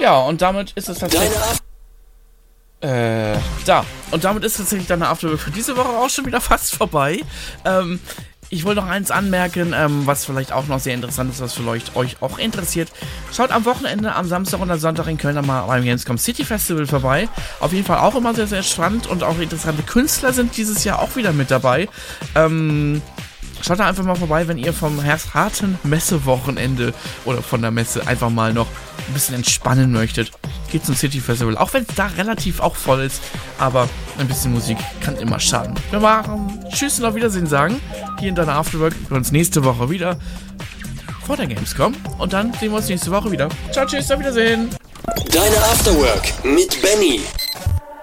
Ja, und damit ist es tatsächlich... Und damit ist tatsächlich deine Afterwork für diese Woche auch schon wieder fast vorbei. Ich wollte noch eins anmerken, was vielleicht auch noch sehr interessant ist, was vielleicht euch auch interessiert. Schaut am Wochenende, am Samstag und am Sonntag in Köln mal beim Gamescom City Festival vorbei. Auf jeden Fall auch immer sehr, sehr spannend und auch interessante Künstler sind dieses Jahr auch wieder mit dabei. Schaut da einfach mal vorbei, wenn ihr vom harten Messewochenende oder von der Messe einfach mal noch ein bisschen entspannen möchtet. Geht zum City Festival, auch wenn es da relativ auch voll ist, aber ein bisschen Musik kann immer schaden. Wir machen Tschüss und auf Wiedersehen sagen, hier in deiner Afterwork. Wir hören uns nächste Woche wieder vor der Gamescom und dann sehen wir uns nächste Woche wieder. Ciao, tschüss, auf Wiedersehen. Deine Afterwork mit Benny.